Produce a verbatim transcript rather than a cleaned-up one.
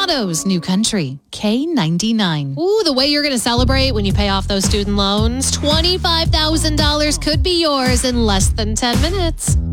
Autos, New Country, K ninety-nine. Ooh, the way you're going to celebrate when you pay off those student loans. twenty-five thousand dollars could be yours in less than ten minutes.